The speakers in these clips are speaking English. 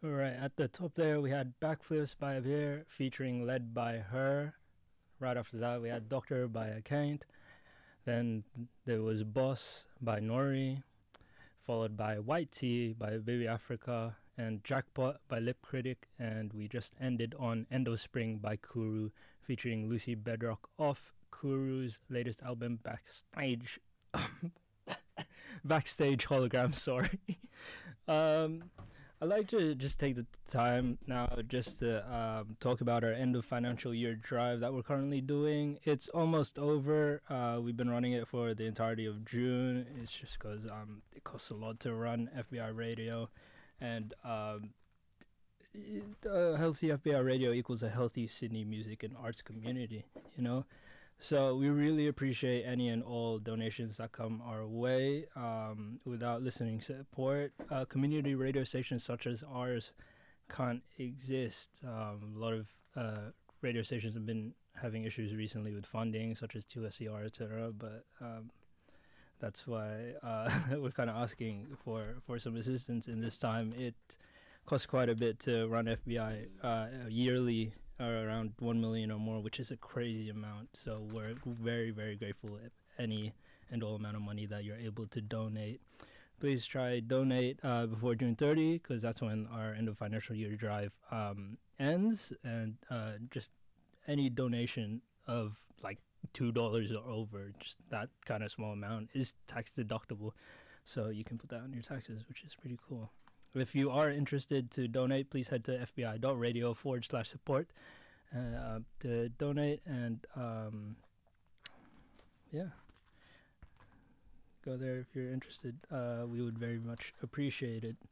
All right, at the top there we had Backflips by Avir featuring Led by Her. Right after that we had Doctor by Akaint. Then there was Boss by Nori, followed by White Tea by Baby Africa, and Jackpot by Lip Critic, and we just ended on End of Spring by Kuru featuring Lucy Bedrock off Kuru's latest album Backstage. Backstage Hologram, sorry. um, I'd like to just take the time now just to talk about our end of financial year drive that we're currently doing. It's almost over. We've been running it for the entirety of June. It's just because it costs a lot to run FBI radio, and a healthy FBI radio equals a healthy Sydney music and arts community, you know? So we really appreciate any and all donations that come our way. Without listening support, community radio stations such as ours can't exist. A lot of radio stations have been having issues recently with funding, such as 2SCR, etc. But that's why we're kind of asking for some assistance in this time. It costs quite a bit to run FBI yearly, around 1 million or more, which is a crazy amount. So we're very, very grateful if any and all amount of money that you're able to donate. Please try donate before June 30, because that's when our end of financial year drive ends, and just any donation of like $2 or over, just that kind of small amount, is tax deductible, so you can put that on your taxes, which is pretty cool. If you are interested to donate, please head to fbi.radio/support to donate, and yeah, go there if you're interested. We would very much appreciate it.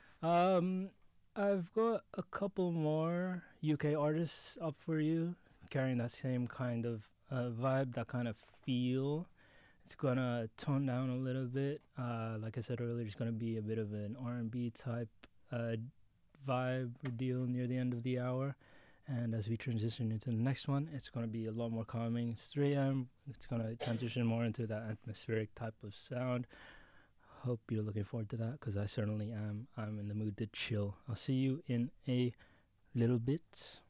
I've got a couple more UK artists up for you, carrying that same kind of vibe, that kind of feel. It's gonna tone down a little bit. Like I said earlier, it's gonna be a bit of an R&B type vibe or deal near the end of the hour. And as we transition into the next one, it's gonna be a lot more calming. It's 3 a.m. It's gonna transition more into that atmospheric type of sound. Hope you're looking forward to that, because I certainly am. I'm in the mood to chill. I'll see you in a little bit.